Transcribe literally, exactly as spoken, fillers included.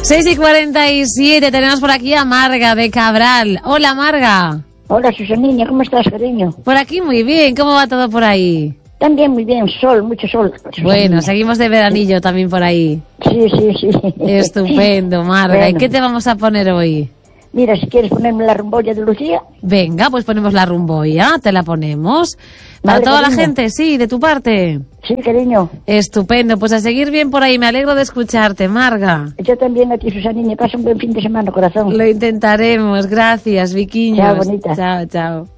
seis y cuarenta y siete, tenemos por aquí a Marga de Cabral. Hola, Marga. Hola, Susanina, ¿cómo estás, cariño? Por aquí muy bien, ¿cómo va todo por ahí? También muy bien, sol, mucho sol. Susanina. Bueno, seguimos de veranillo también por ahí. Sí, sí, sí. Estupendo, Marga. Bueno. ¿Y qué te vamos a poner hoy? Mira, si quieres ponerme la rumbolla de Lucía. Venga, pues ponemos la rumboya, te la ponemos. Para Vale, toda cariño. la gente, sí, de tu parte. Sí, cariño. Estupendo, pues a seguir bien por ahí, me alegro de escucharte, Marga. Yo también a ti, Susanina, pasa un buen fin de semana, corazón. Lo intentaremos, gracias, Viquiños. Chao, bonita. Chao, chao.